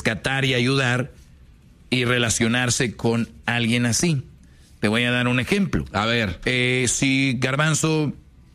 rescatar y ayudar y relacionarse con alguien así. Te voy a dar un ejemplo. A ver. Si Garbanzo,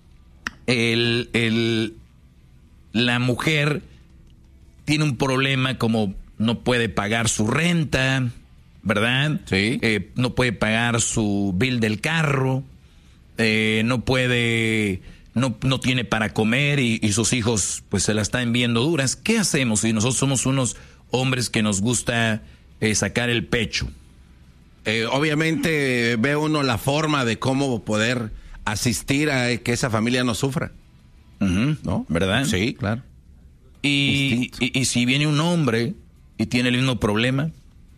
la mujer tiene un problema como no puede pagar su renta, ¿verdad? Sí. No puede pagar su bill del carro, no tiene para comer y sus hijos pues se la están viendo duras. ¿Qué hacemos si nosotros somos unos hombres que nos gusta sacar el pecho? Obviamente ve uno la forma de cómo poder asistir a que esa familia no sufra. ¿No? ¿Verdad? Sí, claro. Y si viene un hombre y tiene el mismo problema.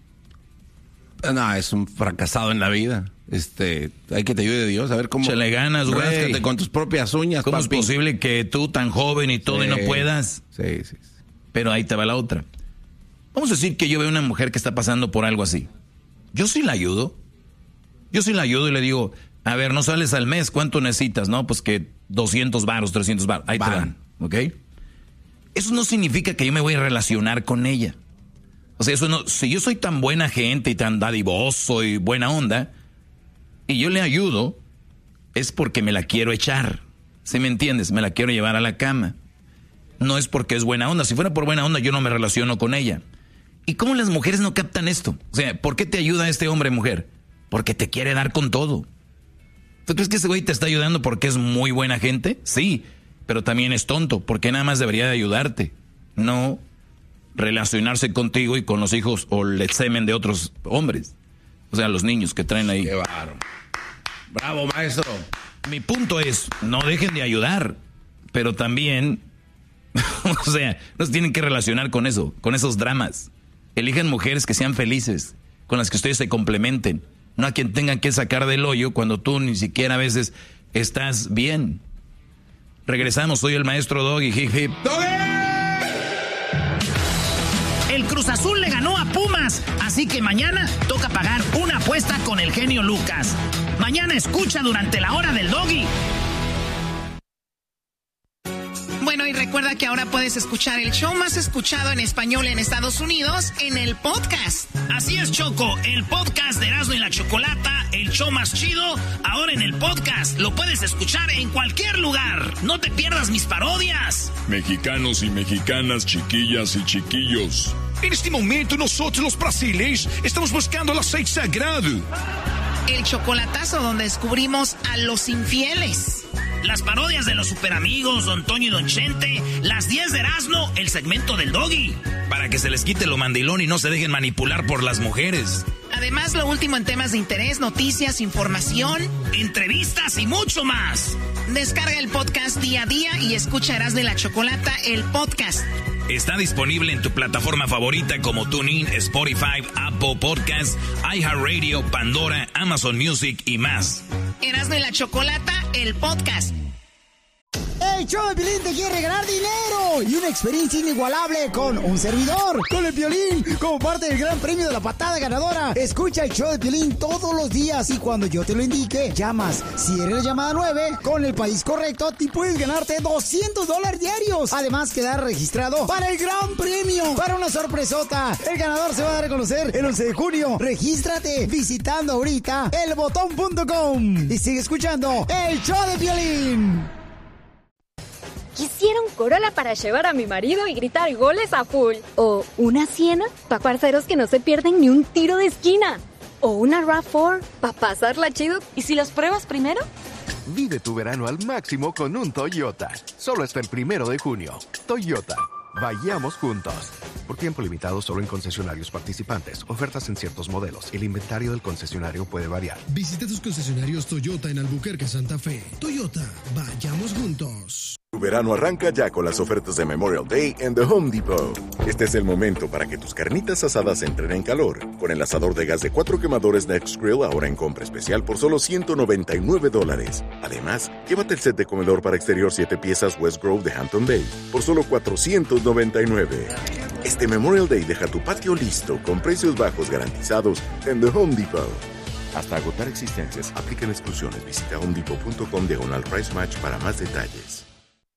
No, es un fracasado en la vida. Hay que te ayude Dios a ver cómo. Échale ganas, güey. Ráscate con tus propias uñas. ¿Cómo papi? es posible que tú tan joven y todo y no puedas? Sí. Pero ahí te va la otra. Vamos a decir que yo veo una mujer que está pasando por algo así. Yo sí la ayudo. Yo sí la ayudo y le digo, a ver, no sales al mes, ¿cuánto necesitas? No, pues que 200 varos, 300 varos. Ahí te dan, ¿ok? Eso no significa que yo me voy a relacionar con ella. O sea, eso no. Si yo soy tan buena gente y tan dadivoso y buena onda, y yo le ayudo, es porque me la quiero echar. ¿Sí me entiendes? Me la quiero llevar a la cama. No es porque es buena onda. Si fuera por buena onda, yo no me relaciono con ella. ¿Y cómo las mujeres no captan esto? O sea, ¿por qué te ayuda este hombre, mujer? Porque te quiere dar con todo. ¿Tú crees que ese güey te está ayudando porque es muy buena gente? Sí, pero también es tonto, porque nada más debería de ayudarte. No relacionarse contigo y con los hijos o el semen de otros hombres. O sea, los niños que traen ahí. Qué bárbaro. Bravo, maestro. Mi punto es, no dejen de ayudar, pero también, o sea, no se tienen que relacionar con eso, con esos dramas. Elijan mujeres que sean felices, con las que ustedes se complementen. No a quien tengan que sacar del hoyo cuando tú ni siquiera a veces estás bien. Regresamos, soy el maestro Doggy. Hip, hip. El Cruz Azul le ganó a Pumas, así que mañana toca pagar una apuesta con el genio Lucas. Mañana escucha durante la hora del Doggy. Bueno, y recuerda que ahora puedes escuchar el show más escuchado en español en Estados Unidos en el podcast. Así es, Choco, el podcast de Erasmo y la Chocolata, el show más chido, ahora en el podcast. Lo puedes escuchar en cualquier lugar. No te pierdas mis parodias. Mexicanos y mexicanas, chiquillas y chiquillos. En este momento nosotros los brasileños estamos buscando el aceite sagrado. El chocolatazo donde descubrimos a los infieles. Las parodias de los superamigos, Don Toño y Don Chente, las 10 de Erasmo, el segmento del Doggy. Para que se les quite lo mandilón y no se dejen manipular por las mujeres. Además, lo último en temas de interés, noticias, información, entrevistas y mucho más. Descarga el podcast día a día y escucha Erasmo y la Chocolata, el podcast. Está disponible en tu plataforma favorita como TuneIn, Spotify, Apple Podcasts, iHeartRadio, Pandora, Amazon Music y más. Erasmo y la Chocolata, el podcast. El show de Piolín te quiere ganar dinero y una experiencia inigualable con un servidor, con el Piolín, como parte del gran premio de la patada ganadora. Escucha el show de Piolín todos los días y cuando yo te lo indique, llamas. Si eres la llamada 9, con el país correcto, te puedes ganarte $200 diarios. Además, quedar registrado para el gran premio, para una sorpresota. El ganador se va a dar a conocer el 11 de junio. Regístrate visitando ahorita elbotón.com y sigue escuchando el show de Piolín. Quisiera un Corolla para llevar a mi marido y gritar goles a full. O una Siena para parceros que no se pierden ni un tiro de esquina. O una RAV4 para pasarla chido. ¿Y si las pruebas primero? Vive tu verano al máximo con un Toyota. Solo hasta el 1 de junio. Toyota. Vayamos juntos. Por tiempo limitado solo en concesionarios participantes. Ofertas en ciertos modelos. El inventario del concesionario puede variar. Visita tus concesionarios Toyota en Albuquerque, Santa Fe. Toyota, vayamos juntos. Tu verano arranca ya con las ofertas de Memorial Day en The Home Depot. Este es el momento para que tus carnitas asadas entren en calor. Con el asador de gas de 4 quemadores Next Grill ahora en compra especial por solo $199. Además, llévate el set de comedor para exterior 7 piezas West Grove de Hampton Bay por solo $499. Este Memorial Day deja tu patio listo con precios bajos garantizados en The Home Depot. Hasta agotar existencias, aplican exclusiones. Visita homedepot.com/price match para más detalles. Durante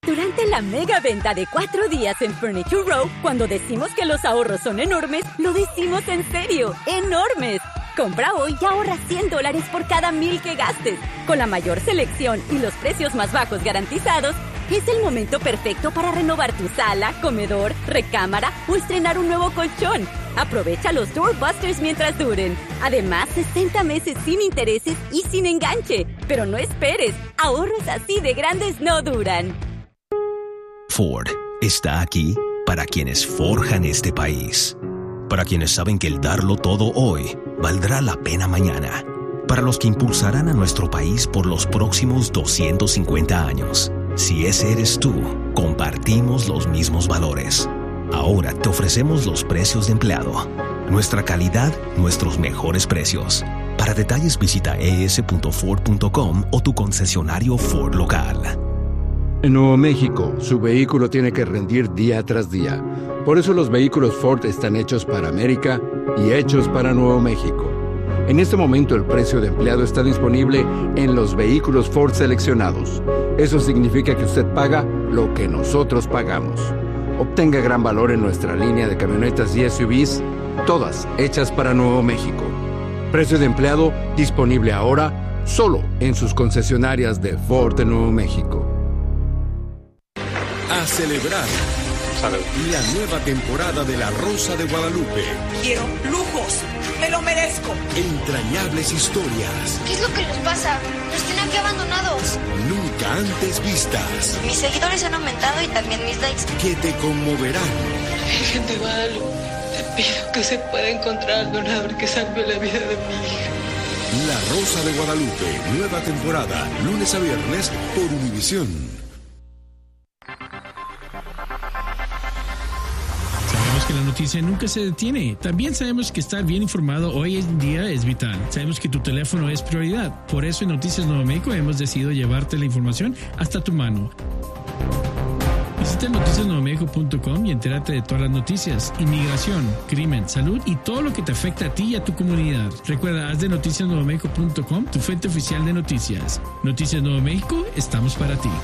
En la mega venta de 4 días en Furniture Row, cuando decimos que los ahorros son enormes, lo decimos en serio, enormes. Compra hoy y ahorra $100 por cada 1,000 que gastes. Con la mayor selección y los precios más bajos garantizados, es el momento perfecto para renovar tu sala, comedor, recámara o estrenar un nuevo colchón. Aprovecha los Doorbusters mientras duren. Además, 60 meses sin intereses y sin enganche. Pero no esperes, ahorros así de grandes no duran. Ford está aquí para quienes forjan este país. Para quienes saben que el darlo todo hoy valdrá la pena mañana. Para los que impulsarán a nuestro país por los próximos 250 años. Si ese eres tú, compartimos los mismos valores. Ahora te ofrecemos los precios de empleado. Nuestra calidad, nuestros mejores precios. Para detalles visita es.ford.com o tu concesionario Ford local. En Nuevo México, su vehículo tiene que rendir día tras día. Por eso los vehículos Ford están hechos para América y hechos para Nuevo México. En este momento el precio de empleado está disponible en los vehículos Ford seleccionados. Eso significa que usted paga lo que nosotros pagamos. Obtenga gran valor en nuestra línea de camionetas y SUVs, todas hechas para Nuevo México. Precio de empleado disponible ahora solo en sus concesionarias de Ford de Nuevo México. A celebrar la nueva temporada de La Rosa de Guadalupe. Quiero lujos, me lo merezco. Entrañables historias. ¿Qué es lo que nos pasa? Nos tienen aquí abandonados. Nunca antes vistas. Mis seguidores han aumentado y también mis likes. Que te conmoverán. Virgen de Guadalupe, te pido que se pueda encontrar al donador que salve la vida de mi hija. La Rosa de Guadalupe, nueva temporada, lunes a viernes por Univisión. Que la noticia nunca se detiene. También sabemos que estar bien informado hoy en día es vital. Sabemos que tu teléfono es prioridad. Por eso en Noticias Nuevo México hemos decidido llevarte la información hasta tu mano. Visita noticiasnuevomexico.com y entérate de todas las noticias, inmigración, crimen, salud y todo lo que te afecta a ti y a tu comunidad. Recuerda, haz de noticiasnuevomexico.com tu fuente oficial de noticias. Noticias Nuevo México, estamos para ti.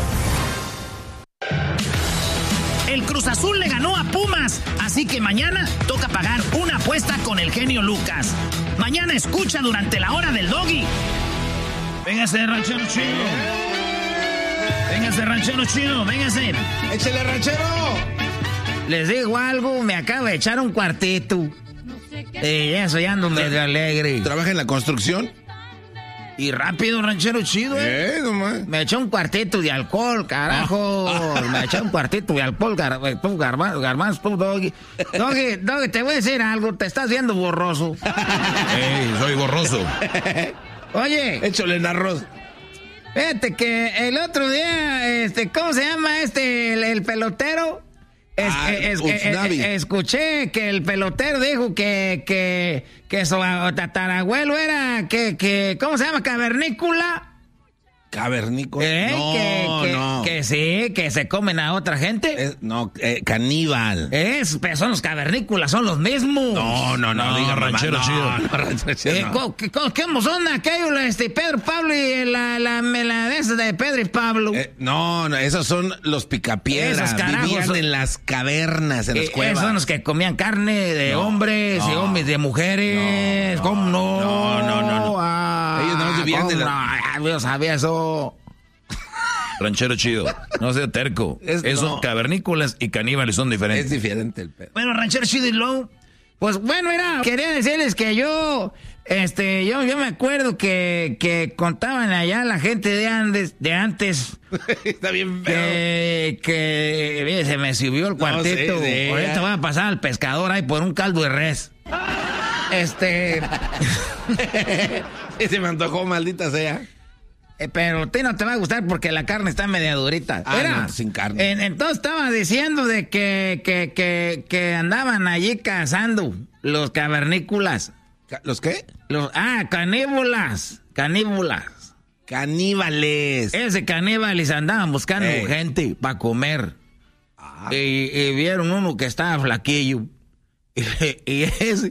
El Cruz Azul le ganó a Pumas, así que mañana toca pagar una apuesta con el genio Lucas. Mañana escucha durante la hora del Doggy. Véngase, ranchero chido. Véngase, ranchero chido, véngase. ¡Échale, ranchero! Les digo algo, me acabo de echar un cuartito. Ya soy ando medio alegre. ¿Trabaja en la construcción? Y rápido, ranchero chido, nomás. Me eché un cuartito de alcohol, carajo. Me eché un cuartito de alcohol, tú, garbanzo, tú, Doggy. Doggy, te voy a decir algo, te estás viendo borroso. Soy borroso. Oye. Échale en arroz. Fíjate que el otro día, ¿cómo se llama el pelotero? Escuché que el pelotero dijo que su tatarabuelo era ¿cómo se llama? Cavernícola. ¿Cavernícola? No. Que sí, que se comen a otra gente. Caníbal. Pero son los cavernícolas, son los mismos. No, diga ranchero chido. ¿Cómo son aquellos, Pedro Pablo y la de esas de Pedro y Pablo? No, esos son los picapiedras. Vivían en las cavernas, en las cuevas. Esos son los que comían carne de hombres y hombres de mujeres. ¿Cómo no? No. Ellos no vivían en yo sabía eso. Ranchero chido, no sea terco. Son cavernícolas y caníbales son diferentes. Es diferente el pedo. Bueno, ranchero chido y low. Pues bueno, mira, quería decirles que yo me acuerdo que contaban allá la gente de antes. Está bien feo. Que se me subió el cuartito. Ahorita voy a pasar al pescador ahí por un caldo de res. Se me antojó, maldita sea. Pero a ti no te va a gustar porque la carne está media durita. No, sin carne. Entonces estaba diciendo de que andaban allí cazando los cavernícolas. ¿Los qué? Caníbulas. Caníbales. Ese caníbales andaban buscando gente para comer. Y vieron uno que estaba flaquillo. Y ese...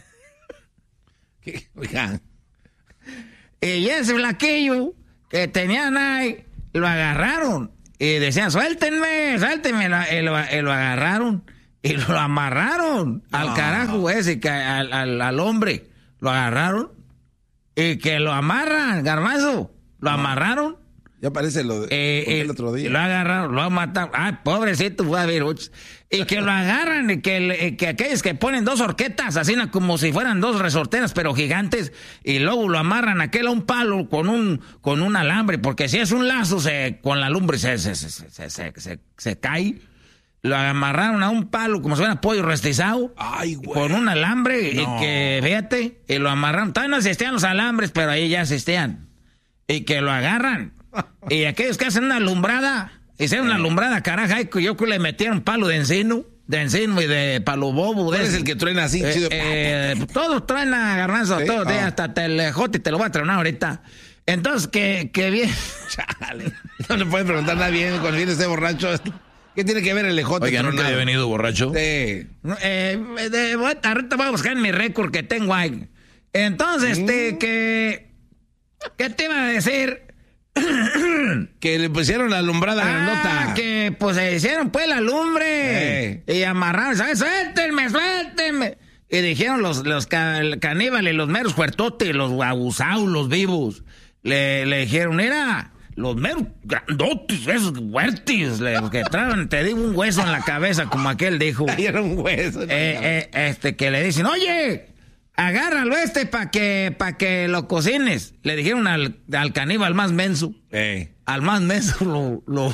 Oigan. Y ese flaquillo que tenían ahí, lo agarraron Y decían, suéltenme. Y lo agarraron. Y lo amarraron al carajo ese, al hombre. Lo agarraron. Y que lo amarran, Garbanzo. Lo amarraron. Ya parece lo de el otro día. Lo agarraron, lo han matado. Ay, pobrecito, fue a ver. Y que lo agarran, y que aquellos que ponen 2 horquetas, así como si fueran 2 resorteras, pero gigantes, y luego lo amarran aquel a un palo con un alambre, porque si es un lazo, con la lumbre se cae. Lo amarraron a un palo como si fuera pollo rostizado. Ay, güey. Con un alambre, y que, fíjate, y lo amarraron. Todavía no existían los alambres, pero ahí ya existían. Y que lo agarran. Y aquellos que hacen una alumbrada, hicieron una alumbrada, caraja, y yo le metieron palo de encino y de palo bobo. ¿Cuál es el que truena así, chido? Todos truena, Garbanzo, todos, hasta te lo voy a tronar ahorita. Entonces, que bien. Chale. No le pueden preguntar nada bien cuando viene este borracho. ¿Qué tiene que ver el ejote? Oiga, ¿nunca había venido borracho? Sí. Ahorita voy a buscar en mi récord que tengo ahí. Entonces, ¿qué te iba a decir? Que le pusieron la alumbrada grandota. Que pues se hicieron pues la lumbre. Y amarraron, ¿sabes? Suéltenme. Y dijeron los caníbales, los meros fuertotes, los abusados, los vivos. Le dijeron, mira, los meros grandotes, esos fuertes, que traen, te digo, un hueso en la cabeza, como aquel dijo. Era un hueso. Que le dicen, oye, agárralo para que lo cocines. Le dijeron al caníbal más menso. Al más menso lo...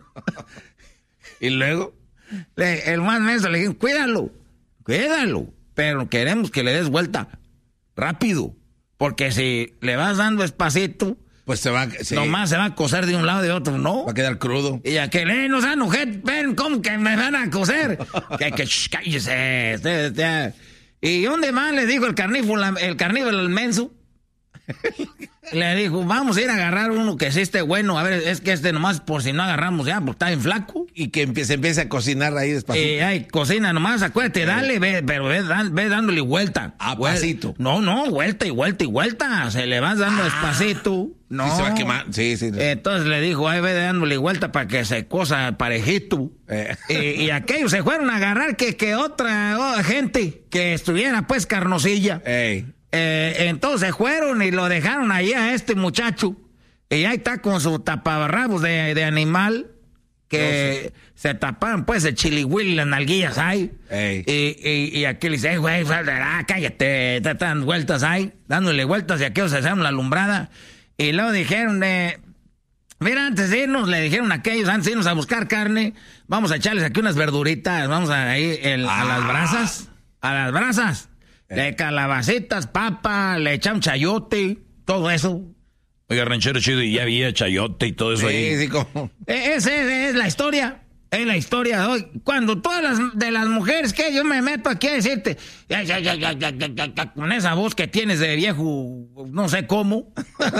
Y luego, el más menso le dijeron, cuídalo. Pero queremos que le des vuelta rápido. Porque si le vas dando espacito, pues nomás se va a cocer de un lado y de otro, ¿no? Va a quedar crudo. Y aquel, no sean mujer, ven, ¿cómo que me van a cocer? Cállese. ¿Y dónde más le dijo el carnívoro al menso? Le dijo, vamos a ir a agarrar uno que sí esté bueno. A ver, es que nomás por si no agarramos ya, porque está bien flaco. Y que se empiece a cocinar ahí despacito. Cocina nomás, acuérdate, dale, pero ve dándole vuelta. Pasito. No, vuelta y vuelta. Se le vas dando despacito. No. Sí, se va a quemar. Sí. Entonces le dijo, ve dándole vuelta para que se cosa parejito. Y aquellos se fueron a agarrar que otra gente que estuviera pues carnosilla. Entonces fueron y lo dejaron ahí a este muchacho. Y ahí está con su taparrabos de animal. Que se taparon pues el chilihuili y las nalguillas ahí. Y aquí le dice, güey, cállate, te dan vueltas ahí. Dándole vueltas y aquellos se hicieron la alumbrada. Y luego dijeron, mira, antes de irnos, le dijeron a aquellos, antes de irnos a buscar carne, vamos a echarles aquí unas verduritas, vamos a ir a las brasas. De calabacitas, papa, le echan chayote, todo eso. Oiga, ranchero chido, y ya había chayote y todo eso ahí. Sí, como... Esa es la historia. Es la historia de hoy. Cuando todas las mujeres que yo me meto aquí a decirte, con esa voz que tienes de viejo, no sé cómo,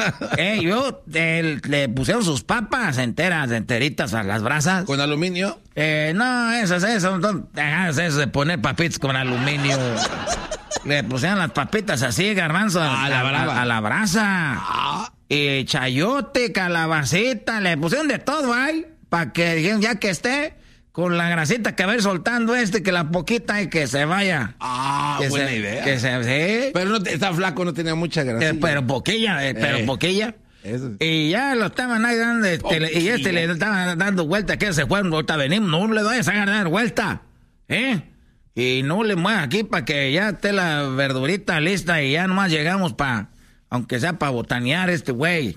le pusieron sus papas enteritas a las brasas. ¿Con aluminio? No, eso de poner papitas con aluminio. Le pusieron las papitas así, Garbanzo, a la brasa. Y chayote, calabacita, le pusieron de todo ahí. Para que dijeron, ya que esté con la grasita que va a ir soltando que la poquita y que se vaya. Buena idea. ¿Sí? Pero no está flaco, no tenía mucha grasa. Pero poquilla. Eso. Y ya lo estaban ahí dando, y le estaban dando vuelta, que se fueron, ahorita venimos, no le vayas a dar vuelta, y no le muevas aquí para que ya esté la verdurita lista y ya nomás llegamos aunque sea para botanear güey.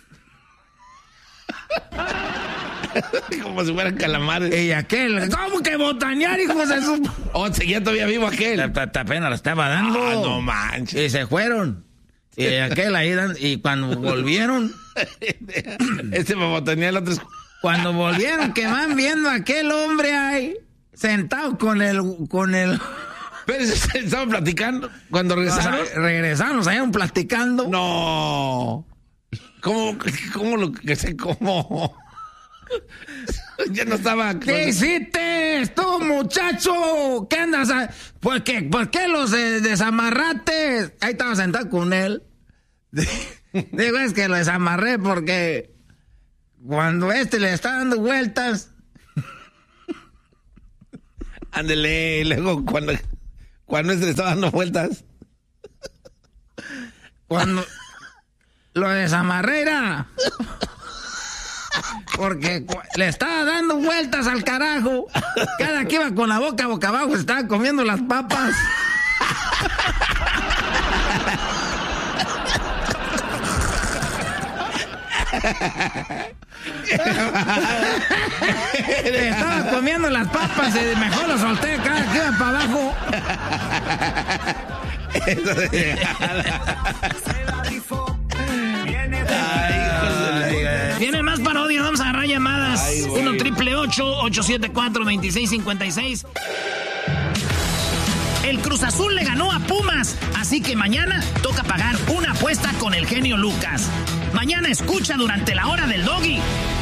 Como si fueran calamares. Y aquel, ¿cómo que botanear, hijos de su...? Seguía todavía vivo aquel. Apenas la estaba dando. No manches. Y se fueron. Y aquel ahí, y cuando volvieron... va a botanear el otro... Cuando volvieron, que van viendo a aquel hombre ahí, sentado con el... Pero estaban platicando. Cuando regresaron. Regresaron, salieron platicando. No. ¿Cómo ya no estaba... ¿Qué hiciste tú, muchacho? ¿Qué andas ¿Por qué los desamarraste? Ahí estaba sentado con él. Digo, es que lo desamarré porque cuando le está dando vueltas. Ándele, luego cuando le está dando vueltas. Cuando lo desamarré, era porque le estaba dando vueltas al carajo. Cada que iba con la boca abajo se estaba comiendo las papas. Estaba comiendo las papas y mejor lo solté cada que iba para abajo. Vienen más parodias, vamos a agarrar llamadas. 1-888-874-2656. El Cruz Azul le ganó a Pumas, así que mañana toca pagar una apuesta con el genio Lucas. Mañana escucha durante la hora del Doggy.